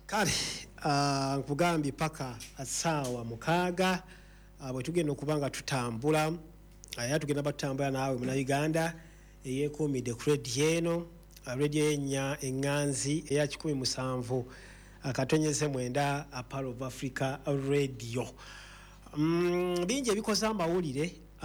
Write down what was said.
kale nkugambye paka assaawa 6 bwe tugenda okubanga tutambula era tugenda batambula naawe muna Uganda eyeekuumidde ku radio eno radio eŋŋanzi eya 17 akatonyeze 9 Apart of Africa radio. Bingi ebikoze amawulire